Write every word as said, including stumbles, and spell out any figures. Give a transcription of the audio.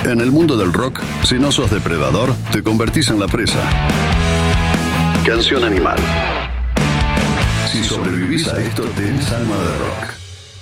En el mundo del rock, si no sos depredador, te convertís en la presa. Canción animal. Si sobrevivís a esto, tenés alma de rock.